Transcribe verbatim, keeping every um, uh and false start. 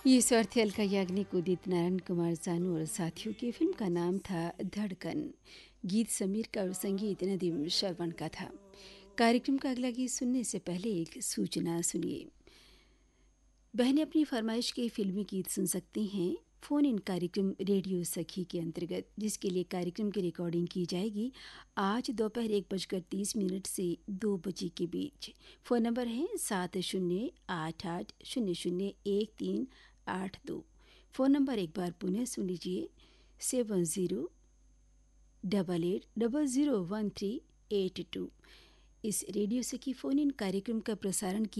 ये स्वार्थी अलका याग्निक, उदित नारायण कुमार सानू और साथियों की फिल्म का नाम था धड़कन। गीत समीर का और संगीत नदीम श्रवण का था। कार्यक्रम का अगला गीत सुनने से पहले एक सूचना सुनिए। बहनें अपनी फरमाइश के फिल्मी गीत सुन सकती हैं फ़ोन इन कार्यक्रम रेडियो सखी के अंतर्गत, जिसके लिए कार्यक्रम की रिकॉर्डिंग की जाएगी आज दोपहर एक बजकर तीस मिनट से दो बजे के बीच। फ़ोन नंबर है सात शून्य आठ आठ शून्य शून्य एक तीन आठ दो। फ़ोन नंबर एक बार पुनः सुन लीजिए, सेवन zero double at double zero one three at two. Is radio सखी फ़ोन इन कार्यक्रम का प्रसारण